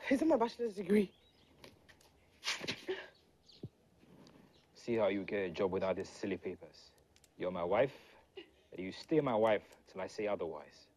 It's my bachelor's degree. See how you get a job without these silly papers. You're my wife. You stay my wife till I say otherwise.